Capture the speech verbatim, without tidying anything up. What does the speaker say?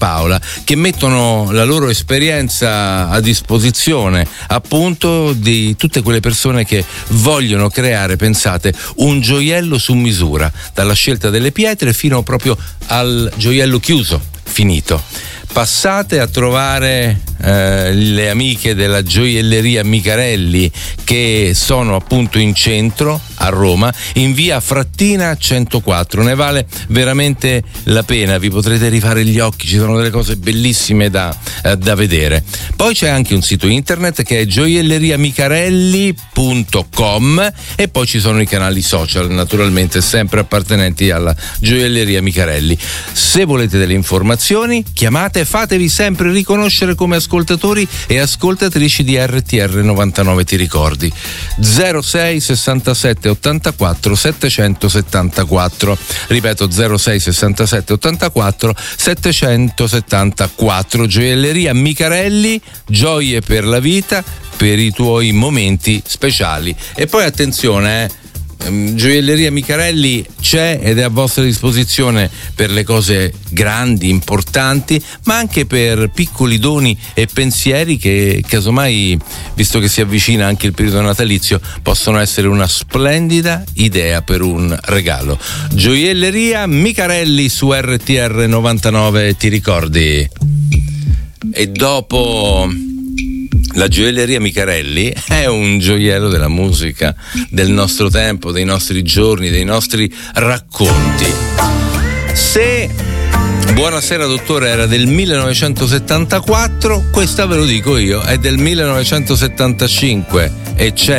Paola, che mettono la loro esperienza a disposizione appunto di tutte quelle persone che vogliono creare, pensate, un gioiello su misura, dalla scelta delle pietre fino proprio al gioiello chiuso, finito. Passate a trovare eh, le amiche della gioielleria Micarelli, che sono appunto in centro a Roma, in via Frattina centoquattro. Ne vale veramente la pena, vi potrete rifare gli occhi, ci sono delle cose bellissime da, eh, da vedere. Poi c'è anche un sito internet che è gioielleria micarelli punto com e poi ci sono i canali social, naturalmente sempre appartenenti alla gioielleria Micarelli. Se volete delle informazioni, chiamate, fatevi sempre riconoscere come ascoltatori e ascoltatrici di R T R novantanove, ti ricordi? zero sei sessantasette ottantaquattro settecentosettantaquattro, ripeto zero sei sessantasette ottantaquattro settecentosettantaquattro. Gioielleria Micarelli, gioie per la vita, per i tuoi momenti speciali. E poi attenzione, eh Gioielleria Micarelli c'è ed è a vostra disposizione per le cose grandi, importanti, ma anche per piccoli doni e pensieri che casomai, visto che si avvicina anche il periodo natalizio, possono essere una splendida idea per un regalo. Gioielleria Micarelli su R T R novantanove, ti ricordi? E dopo la gioielleria Micarelli è un gioiello della musica, del nostro tempo, dei nostri giorni, dei nostri racconti. Se Buonasera dottore era del millenovecentosettantaquattro, questa ve lo dico io, è del millenovecentosettantacinque e c'è